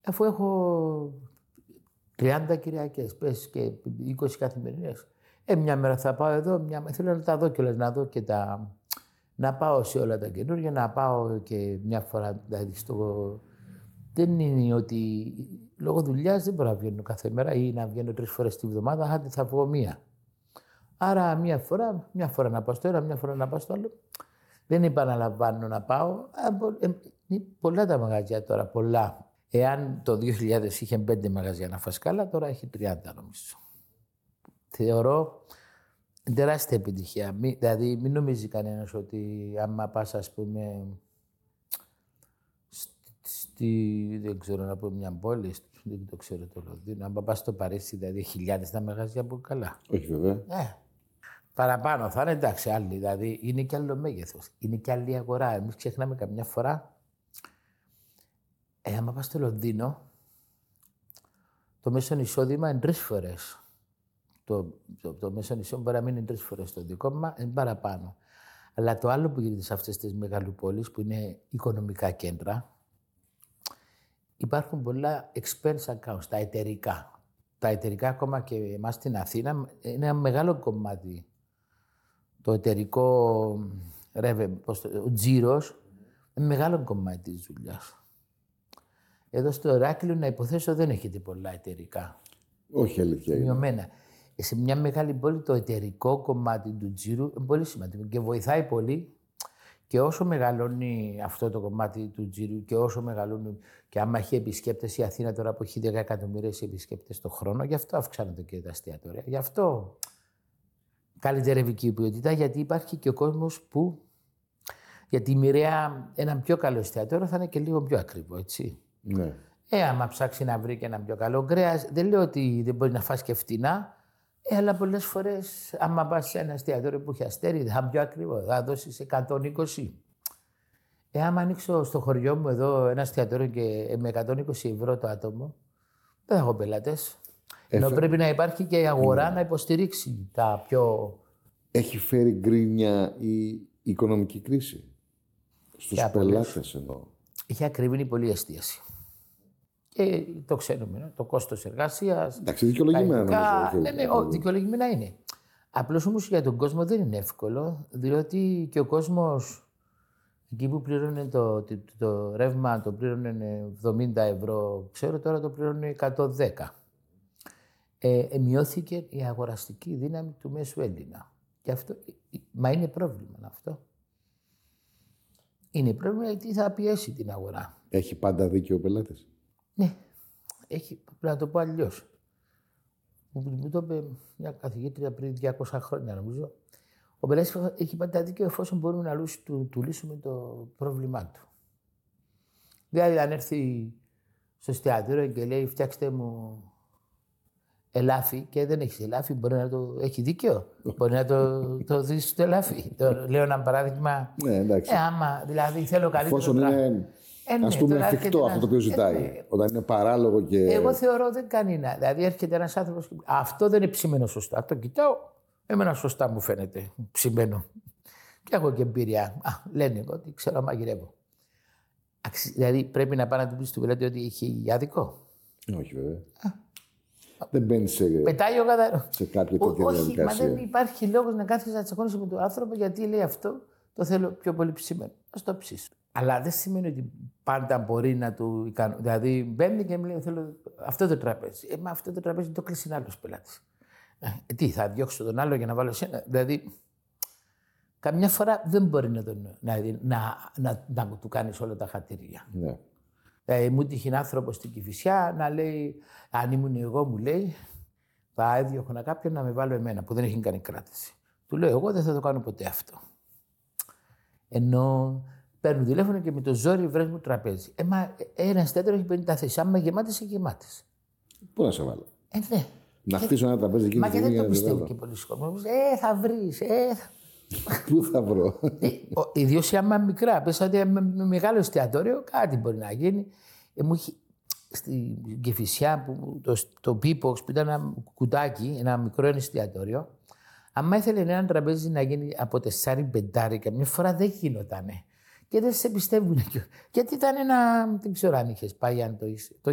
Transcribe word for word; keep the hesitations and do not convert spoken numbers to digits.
Αφού έχω τριάντα Κυριακές, πες και είκοσι καθημερινές. Ε, μια μέρα θα πάω εδώ, μια... θέλω να τα δω κιόλας, να δω και τα... Να πάω σε όλα τα καινούργια, να πάω και μια φορά, δηλαδή στο... Δεν είναι ότι λόγω δουλειάς δεν μπορώ να βγαίνω κάθε μέρα ή να βγαίνω τρεις φορές τη βδομάδα, άντε θα βγω μία. Άρα μια φορά, μια φορά να πάω στο ένα, μια φορά να πάω στο άλλο. Δεν επαναλαμβάνω να πάω. Είναι πολλά τα μαγαζιά τώρα, πολλά. Εάν το δύο χιλιάδες είχε πέντε μαγαζιά να φας καλά, τώρα έχει τριάντα νομίζω. Θεωρώ τεράστια επιτυχία. Μη, δηλαδή μην νομίζει κανένας ότι άμα πας ας πούμε στη, δεν ξέρω να πω μια πόλη, δεν το ξέρω το Λονδίνο, άμα πας στο Παρίσι δηλαδή χιλιάδες τα μαγαζιά που καλά. Όχι βέβαια. Ε, παραπάνω θα είναι εντάξει άλλοι, δηλαδή είναι και άλλο μέγεθος, είναι και άλλη αγορά. Εμείς ξεχνάμε καμιά φορά, ε, άμα πας στο Λονδίνο, το μέσο εισόδημα είναι τρεις φορές. Το, το, το μέσο εισόδημα μπορεί να μην είναι τρεις φορές το δικό μας, είναι παραπάνω. Αλλά το άλλο που γίνεται σε αυτές τις μεγαλοπόλεις, που είναι οικονομικά κέντρα, υπάρχουν πολλά expense accounts, τα εταιρικά. Τα εταιρικά, ακόμα και εμάς στην Αθήνα, είναι ένα μεγάλο κομμάτι. Το εταιρικό ρεύε, ο τζίρος, είναι μεγάλο κομμάτι της δουλειάς. Εδώ στο Ηράκλειο, να υποθέσω, δεν έχετε πολλά εταιρικά. Όχι, αλήθεια είναι. Μειωμένα. Σε μια μεγάλη πόλη το εταιρικό κομμάτι του τζίρου είναι πολύ σημαντικό και βοηθάει πολύ. Και όσο μεγαλώνει αυτό το κομμάτι του τζίρου και όσο μεγαλώνει και άμα έχει επισκέπτες η Αθήνα τώρα που έχει δέκα εκατομμύρια επισκέπτες το χρόνο, γι' αυτό αυξάνονται και τα εστιατόρια. Γι' αυτό καλύτερη η ποιότητα, γιατί υπάρχει και ο κόσμος που για τη μοιραία έναν πιο καλό εστιατόριο θα είναι και λίγο πιο ακριβό, έτσι. Ναι. Ε, άμα ψάξει να βρει και έναν πιο καλό κρέας, δεν λέω ότι δεν μπορεί να φας και φτηνά, ε, αλλά πολλές φορές, άμα πας σε ένα εστιατόριο που έχει αστέρι, θα είναι πιο ακριβό, θα δώσεις εκατόν είκοσι. Ε, άμα ανοίξω στο χωριό μου εδώ ένα εστιατόριο και με εκατόν είκοσι ευρώ το άτομο, δεν θα έχω πελάτες. Ενώ Έφε... πρέπει να υπάρχει και η αγορά mm. να υποστηρίξει τα πιο... Έχει φέρει γκρίνια η οικονομική κρίση στους πελάτες εννοώ. Έχει ακριβήνει πολύ εστίαση. Και το ξέρουμε, το κόστος εργασίας. Εντάξει, δικαιολογημένα. Ναι, ναι, δικαιολογημένα είναι. Απλώς όμως για τον κόσμο δεν είναι εύκολο, διότι και ο κόσμος εκεί που πλήρωνε το, το, το ρεύμα, το πλήρωνε εβδομήντα ευρώ, ξέρω τώρα το πλήρωνε εκατόν δέκα. Ε, μειώθηκε η αγοραστική δύναμη του μέσου Έλληνα. Και αυτό, μα είναι πρόβλημα αυτό. Είναι πρόβλημα γιατί θα πιέσει την αγορά. Έχει πάντα δίκιο ο πελάτης. Ναι, έχει, πρέπει να το πω αλλιώς. Μου το είπε μια καθηγήτρια πριν διακόσια χρόνια, νομίζω. Ο πελάτης έχει πάντα δίκιο εφόσον μπορούμε να λύσουμε, του, του λύσουμε το πρόβλημά του. Δηλαδή, αν έρθει στο εστιατόριο και λέει φτιάξτε μου ελάφι και δεν έχει ελάφι, μπορεί να το έχει δίκιο. Μπορεί να το, το δει στο ελάφι. Το, λέω ένα παράδειγμα. Ναι, εντάξει. Ε, άμα δηλαδή θέλω καλύτερο. Εφόσον είναι. Ε, ναι, ας πούμε εφικτό αυτό το οποίο ζητάει. Ε, ναι. Όταν είναι παράλογο και. Εγώ θεωρώ δεν κάνει να. Δηλαδή έρχεται ένας άνθρωπος και αυτό δεν είναι ψημένο σωστά. Το κοιτάω. Εμένα σωστά μου φαίνεται ψημένο. Και έχω και εμπειρία. Α, λένε εγώ ότι ξέρω μαγειρεύω. Δηλαδή πρέπει να πάει να του πει του πελάτη ότι έχει άδικο. Όχι βέβαια. Α. Δεν μπαίνει σε. Πετάει ο καθαρό. Σε κάποια τέτοια όχι, διαδικασία. Μα δεν υπάρχει λόγος να κάθεσαι να τσακώνεσαι με τον άνθρωπο γιατί λέει αυτό. Το θέλω πιο πολύ ψημένο. Α το ψήσω. Αλλά δεν σημαίνει ότι πάντα μπορεί να του ικανοποιήσει. Δηλαδή μπαίνει και μου λέει: θέλω αυτό το τραπέζι. Ε, μα αυτό το τραπέζι το κλείσει ένα άλλο πελάτη. Ε, τι, θα διώξω τον άλλο για να βάλω εσένα. Δηλαδή, καμιά φορά δεν μπορεί να, τον, να, να, να, να μου του κάνει όλα τα χατήρια. Ναι. Ε, μου τύχει ένα άνθρωπο στην Κηφισιά να λέει: αν ήμουν εγώ, μου λέει, θα έδιωχνα κάποιον να με βάλω εμένα που δεν έχει κάνει κράτηση. Του λέω: εγώ δεν θα το κάνω ποτέ αυτό. Ενώ παίρνουν τηλέφωνο και με το ζόρι βρες μου τραπέζι. Ε, μα ένα εστιατόριο έχει πενήντα θέσεις. Άμα γεμάτες, είναι γεμάτες. Πού να σε βάλω. Ε, ναι. Να χτίσω ένα τραπέζι εκεί. Μα και δεν το πιστεύω και πολλοί κόσμοι. Ε, θα βρεις. Ε, Πού θα βρω. ε, ιδίως άμα μικρά. Πες ότι με μεγάλο εστιατόριο κάτι μπορεί να γίνει. Ε, μου είχε στην Κηφισιά, που, το, το P-Box, που ήταν ένα κουτάκι, ένα μικρό εστιατόριο. Αν ήθελε ένα τραπέζι να γίνει από τεσσάρι πεντάρι, καμιά φορά δεν γινότανε. Και δεν σε πιστεύουν. Γιατί ήταν ένα. Δεν ξέρω αν είχε πάει, αν το είσαι.